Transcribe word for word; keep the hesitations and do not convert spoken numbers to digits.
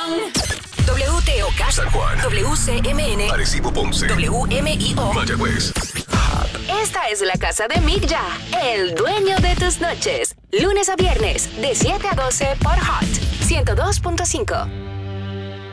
W T O K, San Juan, W C M N, Arecibo, Ponce, W M I O, Mayagüez. Esta es la casa de Mick Ya, el dueño de tus noches. Lunes a viernes, de siete a doce por Hot ciento dos punto cinco.